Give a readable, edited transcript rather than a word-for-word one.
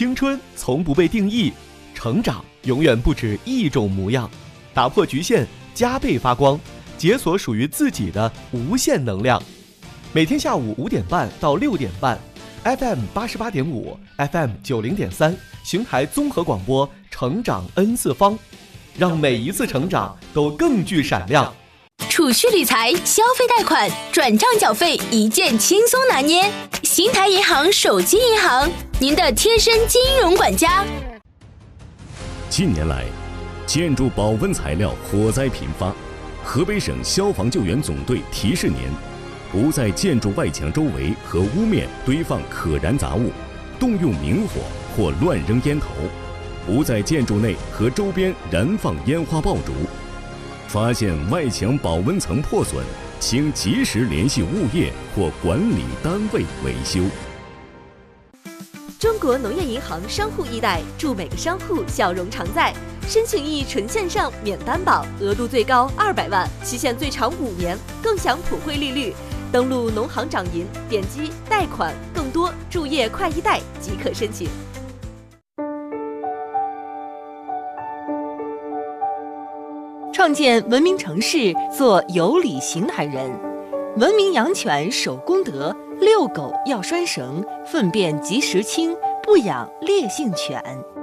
青春从不被定义，成长永远不止一种模样。打破局限，加倍发光，解锁属于自己的无限能量。每天下午5点半到6点半 ，FM 88.5 ，FM 90.3，邢台综合广播，成长 N 次方，让每一次成长都更具闪亮。 储蓄理财、消费贷款、转账缴费一键轻松拿捏。邢台银行手机银行，您的贴身金融管家。 近年来，建筑保温材料火灾频发，河北省消防救援总队提示您：不在建筑外墙周围和屋面堆放可燃杂物，动用明火或乱扔烟头，不在建筑内和周边燃放烟花爆竹。发现外墙保温层破损，请及时联系物业或管理单位维修。 中国农业银行商户易贷，祝每个商户笑容常在。申请易纯线上免担保，额度最高200万，期限最长5年，更享普惠利率。登录农行掌银，点击贷款，更多助业快易贷即可申请。创建文明城市，做有理邢台人。文明养犬守公德，遛狗要拴绳，粪便及时清，不养烈性犬。